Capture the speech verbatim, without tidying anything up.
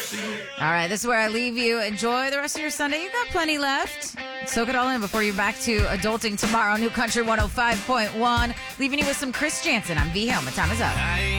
All right, this is where I leave you. Enjoy the rest of your Sunday. You got plenty left. Soak it all in before you're back to adulting tomorrow. New Country one oh five point one. Leaving you with some Chris Jansen. I'm V Hill. My time is up.